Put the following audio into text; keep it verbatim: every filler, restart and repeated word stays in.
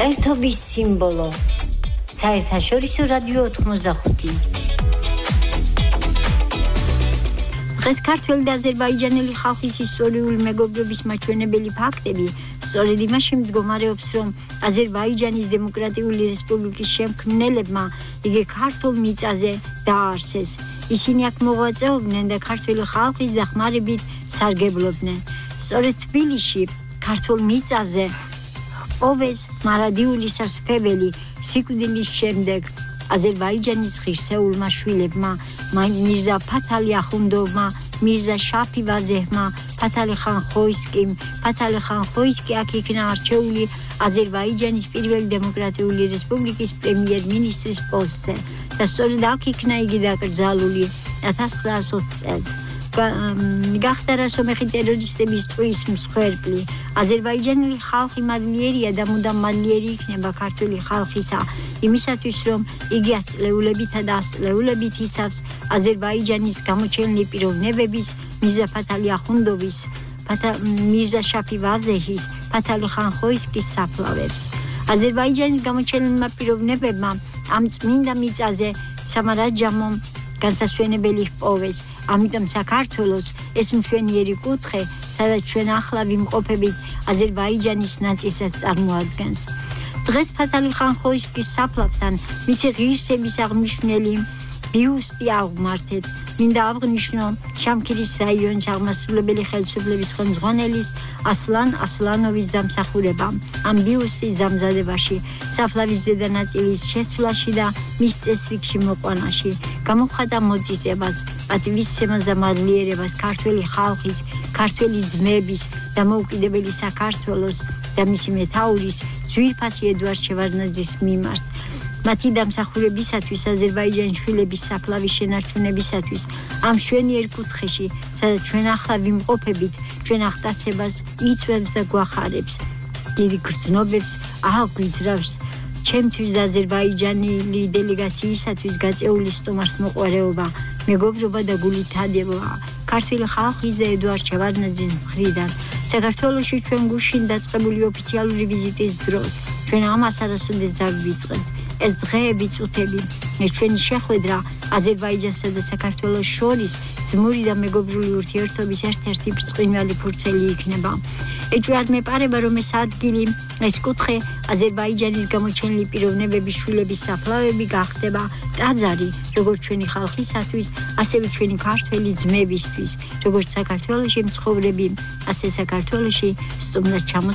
ერთობის სიმბოლო. საერთაშორისო რადიო ოთხმოცდახუთი. დღეს ქართველი და აზერბაიჯანელი ხალხის ისტორიული მეგობრობის მაჩვენებელი ფაქტები სწორედ იმაში მდგომარეობს, რომ აზერბაიჯანის დემოკრატიული რესპუბლიკის შემქმნელებმა იგი ქართულ მიწაზე დააარსეს. ისინი აქ მოღვაწეობდნენ და ქართველი ხალხის დახმარებით სარგებლობდნენ. სწორედ თბილისში ქართულ მიწაზე ოვეს მარადიული სასუფეველი სიკვდილის შემდეგ აზერბაიჯანის ღირსეულმა შვილებმა მირზა ფათალი ახუნდოვმა, მირზა შაფი ვაზეჰმა, ფათალი ხან ხოისკიმ, ფათალი ხან ხოისკი აქ იქნა არჩეული აზერბაიჯანის პირველი დემოკრატიული რესპუბლიკის პრემიერ-მინისტრის პოსტზე და სწორედ აქ იქნა იგი დაკრძალული ათას ცხრაას ოცი წელს. გახდა რასომეხი ტერორისტების ტყუის მსხვერპლი. აზერბაიჯანელი ხალხი მადლიერია და მუდამ მადლიერი იქნება ქართული ხალხისა იმისათვის, რომ იგი ათწლეულებითა და ასწლეულებით იცავს აზერბაიჯანის გამოჩენილი პიროვნებების, მირზა ფათალი ახუნდოვის, მირზა შაფი ვაზეჰის, ფათალი ხან ხოისკის საფლავებს. აზერბაიჯანის გამოჩენილმა პიროვნებებმა ამ წმინდა მიწაზე სამარაჯამო განსასვენებელი ჰპოვეს. ამიტომ საქართველოს ეს მშვენიერი კუთხე, სადაც ჩვენ ახლა ვიმყოფებით, აზერბაიჯანის ნაწილსაც წარმოადგენს. დღეს ფათალი ხან ხოისკის საფლავთან მისი ღირსების აღმნიშვნელი ბიუსტი აღმართეთ. მინდა აღნიშნო შამქირის რაიონის აღმასრულებელი ხელისუფლების ხელმძღვანელის ასლან ასლანოვის დამსახურება ამ ბიუსტის დამზადებაში, საფლავის ზედა ნაწილის შესვლაში და მის წესრიგში მოყვანაში. გამოხატა მოწიწებას, პატივისცემას და მადლიერებას ქართველი ხალხის, ქართველი ძმების, დამოუკიდებელი საქართველოს და მისი მეთაურის ძვირფასი ედუარდ შევარდნაძის მიმართ. მათი დამსახურებისათვის, აზერბაიჯანის შვილების საფლავის შენარჩუნებისათვის, ამ მშვენიერ კუთხეში, სადაც ჩვენ ახლა ვიმყოფებით, ჩვენ აღტაცებას იწვევს და გვახარებს. დიდი გრძნობებს აღვიძრავს ჩემთვის აზერბაიჯანელი დელეგაციისათვის გაწეული სტუმართმოყვარეობა, მეგობრობა და გულითადება ქართული ხალხის და ედუარდ შევარდნაძის მხრიდან. საქართველოში ჩვენ გუშინ დაწყებული ოფიციალური ვიზიტის დროს ჩვენ ამას არასოდეს დავივიწყებთ. ეს დღეები, წუთები, ეს ჩვენი შეხვედრა აზერბაიჯანსა და საქართველოს შორის ძმური და მეგობრული ურთიერთობის ერთ-ერთი ბრწყინვალე ფურცელი იქნება. ეჭვად მეპარება, რომ ეს ადგილი, ეს კუთხე აზერბაიჯანის გამოჩენილი პიროვნებების შვილების საფლავები გახდება ტაძარი, როგორც ჩვენი ხალხისათვის, ასევე ჩვენი ქართველი ძმებისთვის, როგორც საქართველოში მცხოვრები, ასე საქართველოში სტუმრად ჩამოსული